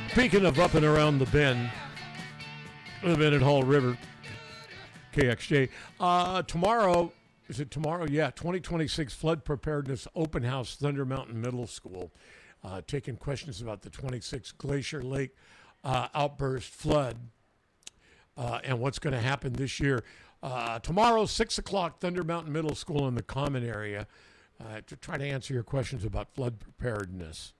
Speaking of up and around the bend at Hall River, KXJ. Tomorrow, is it tomorrow? Yeah, 2026 Flood Preparedness Open House, Thunder Mountain Middle School. Taking questions about the 26 Glacier Lake outburst flood and what's going to happen this year. Tomorrow, 6 o'clock, Thunder Mountain Middle School in the common area to try to answer your questions about flood preparedness.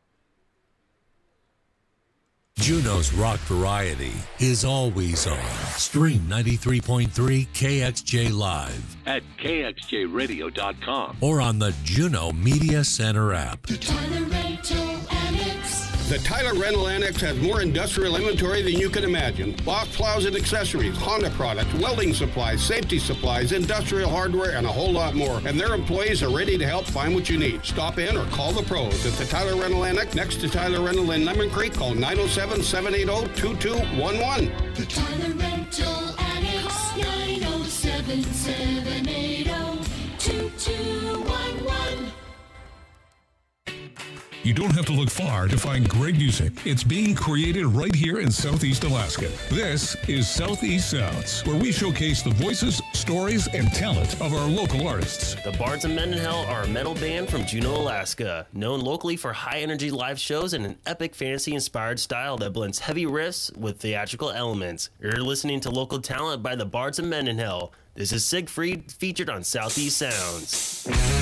Juneau's rock variety is always on. Stream 93.3 KXJ Live at kxjradio.com or on the Juneau Media Center app. The Tyler Rental Annex. The Tyler Rental Annex has more industrial inventory than you can imagine. Box plows and accessories, Honda products, welding supplies, safety supplies, industrial hardware, and a whole lot more. And their employees are ready to help find what you need. Stop in or call the pros at the Tyler Rental Annex next to Tyler Rental in Lemon Creek. Call 907-780-2211. The Tyler Rental Annex. 907-780-2211. You don't have to look far to find great music. It's being created right here in Southeast Alaska. This is Southeast Sounds, where we showcase the voices, stories, and talent of our local artists. The Barnes & Mendenhall are a metal band from Juneau, Alaska, known locally for high-energy live shows and an epic fantasy-inspired style that blends heavy riffs with theatrical elements. You're listening to local talent by the Barnes & Mendenhall. This is Siegfried, featured on Southeast Sounds.